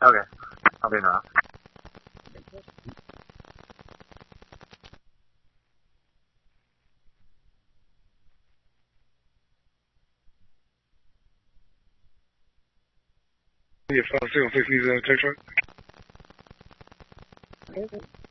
Okay. I'll be in around. Yeah, 576 needs a text right? Okay.